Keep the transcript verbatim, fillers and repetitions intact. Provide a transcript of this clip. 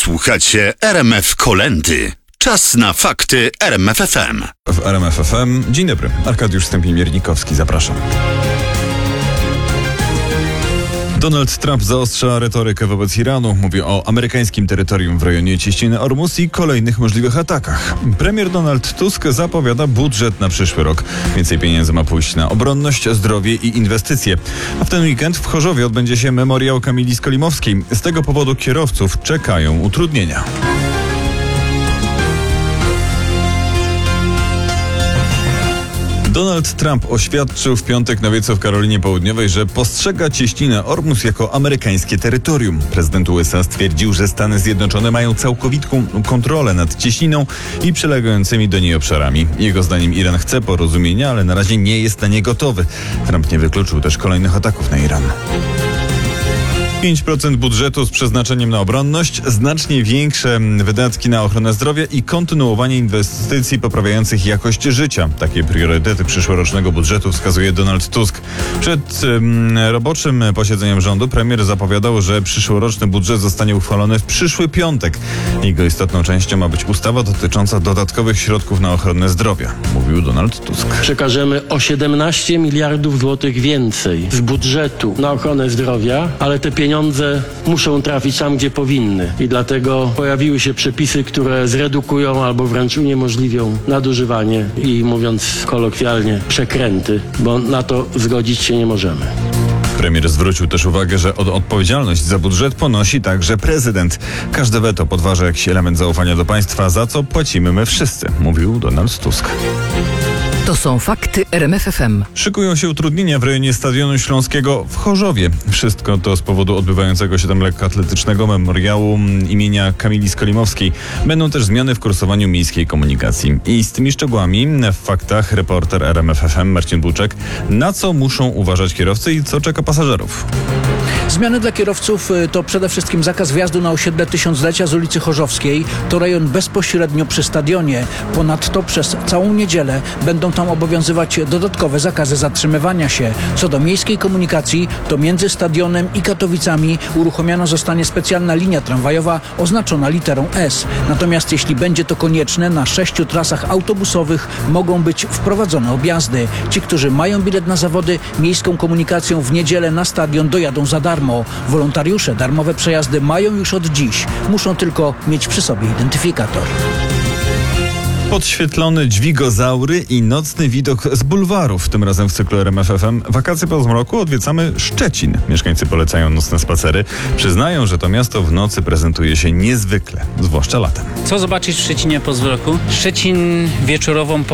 Słuchacie R M F Kolędy. Czas na fakty R M F F M. W R M F F M. Dzień dobry. Arkadiusz Stępień-Miernikowski, zapraszam. Donald Trump zaostrza retorykę wobec Iranu. Mówi o amerykańskim terytorium w rejonie cieśniny Ormus i kolejnych możliwych atakach. Premier Donald Tusk zapowiada budżet na przyszły rok. Więcej pieniędzy ma pójść na obronność, zdrowie i inwestycje. A w ten weekend w Chorzowie odbędzie się memoriał Kamili Skolimowskiej. Z tego powodu kierowców czekają utrudnienia. Donald Trump oświadczył w piątek na wiecu w Karolinie Południowej, że postrzega cieśninę Ormus jako amerykańskie terytorium. Prezydent U S A stwierdził, że Stany Zjednoczone mają całkowitą kontrolę nad cieśniną i przylegającymi do niej obszarami. Jego zdaniem Iran chce porozumienia, ale na razie nie jest na nie gotowy. Trump nie wykluczył też kolejnych ataków na Iran. pięć procent budżetu z przeznaczeniem na obronność, znacznie większe wydatki na ochronę zdrowia i kontynuowanie inwestycji poprawiających jakość życia. Takie priorytety przyszłorocznego budżetu wskazuje Donald Tusk. Przed um, roboczym posiedzeniem rządu premier zapowiadał, że przyszłoroczny budżet zostanie uchwalony w przyszły piątek. Jego istotną częścią ma być ustawa dotycząca dodatkowych środków na ochronę zdrowia, mówił Donald Tusk. Przekażemy o siedemnaście miliardów złotych więcej z budżetu na ochronę zdrowia, ale te pieniądze Pieniądze muszą trafić tam, gdzie powinny. I dlatego pojawiły się przepisy, które zredukują albo wręcz uniemożliwią nadużywanie i, mówiąc kolokwialnie, przekręty, bo na to zgodzić się nie możemy. Premier zwrócił też uwagę, że od odpowiedzialność za budżet ponosi także prezydent. Każde weto podważa jakiś element zaufania do państwa, za co płacimy my wszyscy, mówił Donald Tusk. To są fakty R M F F M. Szykują się utrudnienia w rejonie Stadionu Śląskiego w Chorzowie. Wszystko to z powodu odbywającego się tam lekkoatletycznego memoriału imienia Kamili Skolimowskiej. Będą też zmiany w kursowaniu miejskiej komunikacji. I z tymi szczegółami w faktach reporter R M F F M Marcin Buczek. Na co muszą uważać kierowcy i co czeka pasażerów? Zmiany dla kierowców to przede wszystkim zakaz wjazdu na osiedle Tysiąclecia z ulicy Chorzowskiej. To rejon bezpośrednio przy stadionie. Ponadto przez całą niedzielę będą tam obowiązywać dodatkowe zakazy zatrzymywania się. Co do miejskiej komunikacji, to między stadionem i Katowicami uruchomiona zostanie specjalna linia tramwajowa oznaczona literą S. Natomiast jeśli będzie to konieczne, na sześciu trasach autobusowych mogą być wprowadzone objazdy. Ci, którzy mają bilet na zawody, miejską komunikacją w niedzielę na stadion dojadą za darmo. Wolontariusze darmowe przejazdy mają już od dziś. Muszą tylko mieć przy sobie identyfikator. Podświetlone dźwigozaury i nocny widok z bulwarów. Tym razem w cyklu R M F F M Wakacje po zmroku odwiedzamy Szczecin. Mieszkańcy polecają nocne spacery. Przyznają, że to miasto w nocy prezentuje się niezwykle, zwłaszcza latem. Co zobaczyć w Szczecinie po zmroku? Szczecin wieczorową